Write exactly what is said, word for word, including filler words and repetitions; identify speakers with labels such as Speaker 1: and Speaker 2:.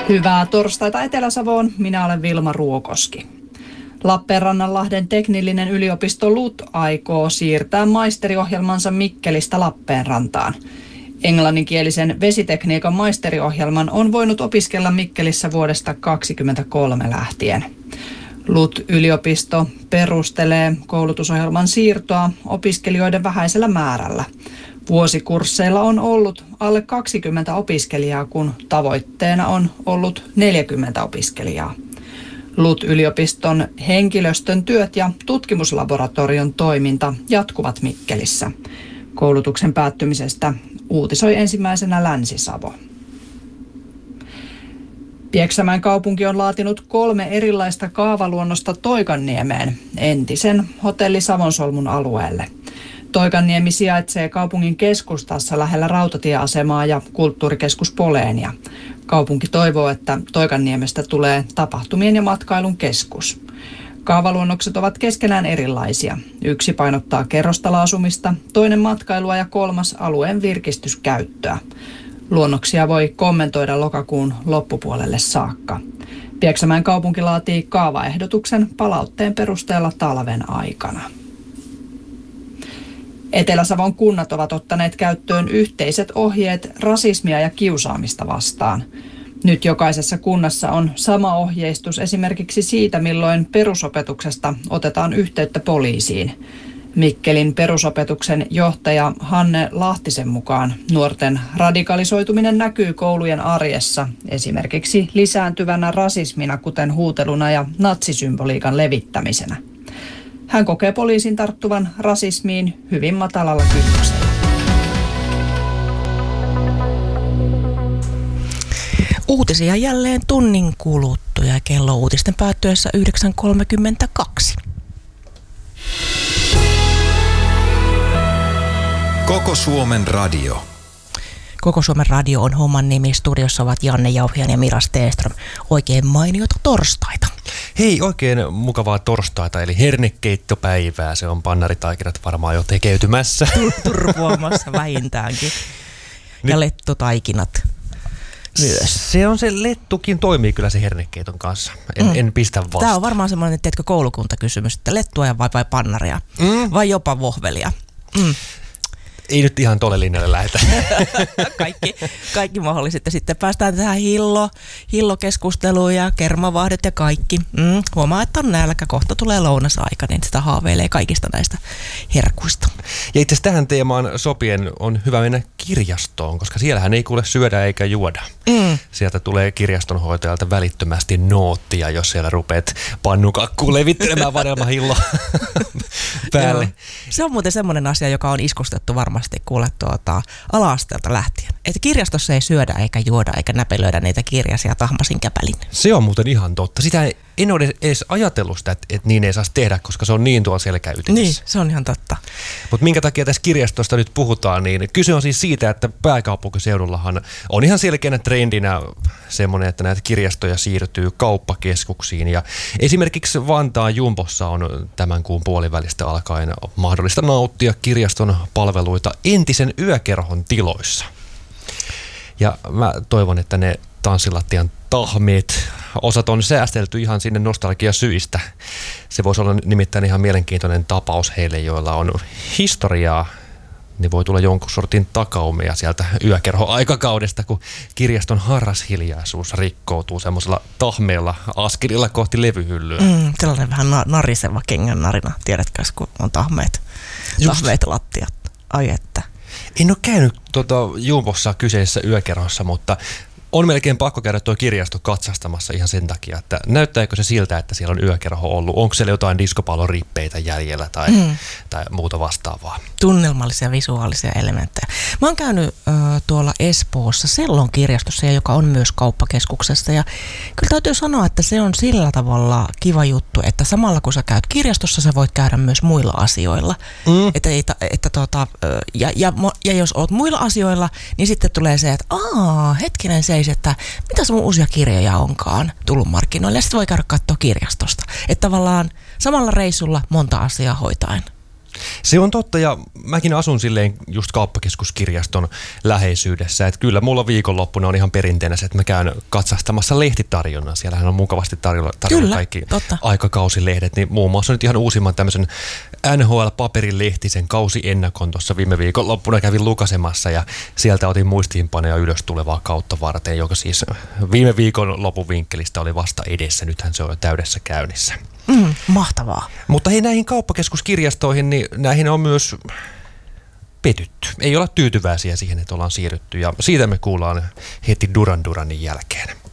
Speaker 1: Hyvää torstaita Etelä-Savoon, minä olen Vilma Ruokoski. Lappeenrannanlahden teknillinen yliopisto L U T aikoo siirtää maisteriohjelmansa Mikkelistä Lappeenrantaan. Englanninkielisen vesitekniikan maisteriohjelman on voinut opiskella Mikkelissä vuodesta kaksituhattakaksikymmentäkolme lähtien. L U T-yliopisto perustelee koulutusohjelman siirtoa opiskelijoiden vähäisellä määrällä. Vuosikursseilla on ollut alle kaksikymmentä opiskelijaa, kun tavoitteena on ollut neljäkymmentä opiskelijaa. L U T-yliopiston henkilöstön työt ja tutkimuslaboratorion toiminta jatkuvat Mikkelissä. Koulutuksen päättymisestä uutisoi ensimmäisenä Länsi-Savo. Pieksämäen kaupunki on laatinut kolme erilaista kaavaluonnosta Toikanniemeen, entisen hotelli Savonsolmun alueelle. Toikanniemi sijaitsee kaupungin keskustassa lähellä rautatieasemaa ja kulttuurikeskus Poleenia. Kaupunki toivoo, että Toikanniemestä tulee tapahtumien ja matkailun keskus. Kaavaluonnokset ovat keskenään erilaisia. Yksi painottaa kerrostaloasumista, toinen matkailua ja kolmas alueen virkistyskäyttöä. Luonnoksia voi kommentoida lokakuun loppupuolelle saakka. Pieksämäen kaupunki laatii kaavaehdotuksen palautteen perusteella talven aikana. Etelä-Savon kunnat ovat ottaneet käyttöön yhteiset ohjeet rasismia ja kiusaamista vastaan. Nyt jokaisessa kunnassa on sama ohjeistus esimerkiksi siitä, milloin perusopetuksesta otetaan yhteyttä poliisiin. Mikkelin perusopetuksen johtaja Hanne Lahtisen mukaan nuorten radikalisoituminen näkyy koulujen arjessa esimerkiksi lisääntyvänä rasismina, kuten huuteluna ja natsisymboliikan levittämisenä. Hän kokee poliisin tarttuvan rasismiin hyvin matalalla kynnyksellä.
Speaker 2: Uutisia jälleen tunnin kuluttua ja kello uutisten päättyessä yhdeksän kolmekymmentäkaksi.
Speaker 3: Koko Suomen radio.
Speaker 2: Koko Suomen radio on homman nimi. Studiossa ovat Janne Jauhian ja Mira Stenström. Oikein mainiota torstaita.
Speaker 4: Hei, oikein mukavaa torstaita, eli hernekeittopäivää. Se on pannaritaikinat varmaan jo tekeytymässä.
Speaker 2: Turvoamassa vähintäänkin. Ja lettotaikinat myös.
Speaker 4: Se on se lettukin toimii kyllä se hernekeiton kanssa. En, mm. en pistä vastaan.
Speaker 2: Tämä on varmaan semmoinen, tiedätkö, koulukuntakysymys, että lettua vai, vai pannaria mm. vai jopa vohvelia. Mm.
Speaker 4: Ei nyt ihan tolle linjalle lähetä.
Speaker 2: kaikki, kaikki mahdolliset. Ja sitten päästään tähän hillo, hillokeskusteluun ja kermavahdet ja kaikki. Mm, huomaa, että on nälkä. Kohta tulee lounasaika, niin sitä haaveilee kaikista näistä herkuista.
Speaker 4: Ja itse asiassa tähän teemaan sopien on hyvä mennä kirjastoon, koska siellähän ei kuule syödä eikä juoda. Mm. Sieltä tulee kirjastonhoitajalta välittömästi noottia, jos siellä rupeat pannukakkuun levittelemään vanelmahillo päälle. Joo. Se
Speaker 2: on muuten semmoinen asia, joka on iskustettu varmasti kuule tuota, ala-asteelta lähtien. Että kirjastossa ei syödä eikä juoda eikä näpelöidä niitä kirjasia tahmasin käpälin.
Speaker 4: Se on muuten ihan totta. Sitä en ole edes ajatellut sitä, että, että niin ei saisi tehdä, koska se on niin tuolla selkäytimessä.
Speaker 2: Niin, se on ihan totta.
Speaker 4: Mutta minkä takia tässä kirjastosta nyt puhutaan, niin kyse on siis siitä, että pääkaupunkiseudullahan on ihan selkeänä trendinä semmoinen, että näitä kirjastoja siirtyy kauppakeskuksiin. Ja esimerkiksi Vantaan Jumbossa on tämän kuun puolivälistä alkaen mahdollista nauttia kirjaston palveluita entisen yökerhon tiloissa. Ja mä toivon, että ne tanssilattian tahmeet osat on säästelty ihan sinne nostalgiasyistä. Se voisi olla nimittäin ihan mielenkiintoinen tapaus heille, joilla on historiaa. Niin voi tulla jonkun sortin takaumia sieltä yökerho-aikakaudesta, kun kirjaston harrashiljaisuus rikkoutuu semmoisella tahmeella askelilla kohti levyhyllyä.
Speaker 2: Mm, sellainen vähän na- nariseva kengän narina, tiedätkö, kun on tahmeet, tahmeet lattiat. Ai että.
Speaker 4: En ole käynyt tuota Jumbossa kyseisessä yökerhossa, mutta on melkein pakko käydä tuo kirjasto katsastamassa ihan sen takia, että näyttääkö se siltä, että siellä on yökerho ollut? Onko siellä jotain diskopallorippeitä jäljellä tai, mm. tai muuta vastaavaa?
Speaker 2: Tunnelmallisia visuaalisia elementtejä. Mä oon käynyt äh, tuolla Espoossa Sellon kirjastossa, joka on myös kauppakeskuksessa. Ja kyllä täytyy sanoa, että se on sillä tavalla kiva juttu, että samalla kun sä käyt kirjastossa, sä voit käydä myös muilla asioilla. Mm. Että, että, että, tuota, ja, ja, ja jos oot muilla asioilla, niin sitten tulee se, että aah, hetkinen se että mitä sun uusia kirjoja onkaan tullut markkinoille. Ja sitten voi käydä katsoa kirjastosta. Että tavallaan samalla reissulla monta asiaa hoitaen.
Speaker 4: Se on totta, ja mäkin asun silleen just kauppakeskuskirjaston läheisyydessä, että kyllä mulla viikonloppuna on ihan perinteinen se, että mä käyn katsastamassa lehtitarjonnan. Siellähän on mukavasti tarjolla, tarjolla
Speaker 2: Kyllä,
Speaker 4: kaikki
Speaker 2: totta.
Speaker 4: aikakausilehdet, niin muun muassa nyt ihan uusimman tämmöisen N H L-paperilehtisen kausiennakon tuossa viime viikonloppuna kävin lukasemassa, ja sieltä otin muistiinpanoja ylös tulevaa kautta varten, joka siis viime viikon lopun vinkkelistä oli vasta edessä, nythän se on jo täydessä käynnissä.
Speaker 2: Mm, mahtavaa.
Speaker 4: Mutta hei, näihin kauppakeskuskirjastoihin, niin näihin on myös petytty. Ei olla tyytyväisiä siihen, että ollaan siirrytty, ja siitä me kuullaan heti Duran Duranin jälkeen.